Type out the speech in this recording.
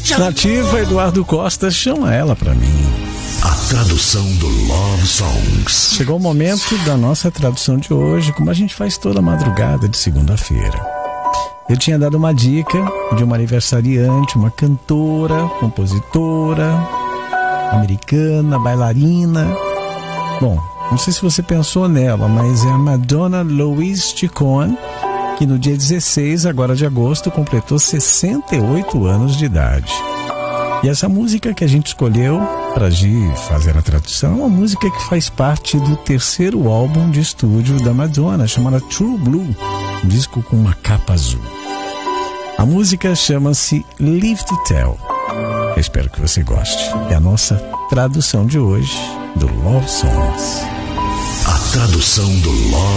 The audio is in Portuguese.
Nativa, Eduardo Costa, chama ela pra mim. A tradução do Love Songs. Chegou o momento da nossa tradução de hoje, como a gente faz toda madrugada de segunda-feira. Eu tinha dado uma dica de uma aniversariante, uma cantora, compositora, americana, bailarina. Bom, não sei se você pensou nela, mas é a Madonna Louise Ciccone, que no dia 16, agora de agosto, completou 68 anos de idade. E essa música que a gente escolheu para fazer a tradução é uma música que faz parte do terceiro álbum de estúdio da Madonna, chamada True Blue, um disco com uma capa azul. A música chama-se Live to Tell. Eu espero que você goste. É a nossa tradução de hoje do Love Songs. A tradução do Love